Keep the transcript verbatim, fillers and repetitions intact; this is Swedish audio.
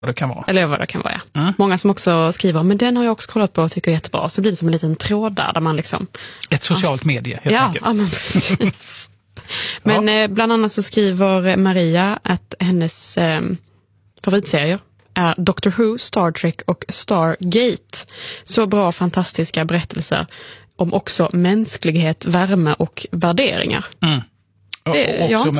vad det kan vara. Eller vad det kan vara, ja. Mm. Många som också skriver, men den har jag också kollat på och tycker är jättebra. Så blir det som en liten tråd där, där man liksom... Ett socialt ja. medie, helt ja, enkelt. Ja, men precis. Men ja. eh, bland annat så skriver Maria att hennes eh, favoritserier är Doctor Who, Star Trek och Stargate. Så bra, fantastiska berättelser om också mänsklighet, värme och värderingar. Mm. Och, det, och också med